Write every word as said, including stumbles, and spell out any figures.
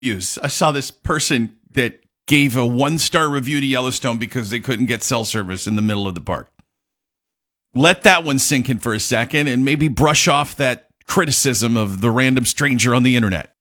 use. I saw this person that gave a one-star review to Yellowstone because they couldn't get cell service in the middle of the park. Let that one sink in for a second and maybe brush off that criticism of the random stranger on the internet.